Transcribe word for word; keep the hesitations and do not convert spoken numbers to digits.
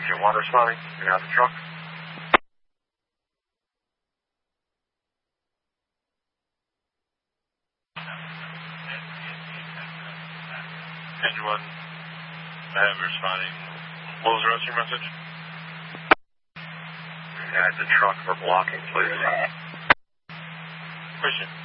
Engine one responding. You have the truck. Engine one, I have responding. What was the rest of your message? Yeah, the truck for blocking, please. Question.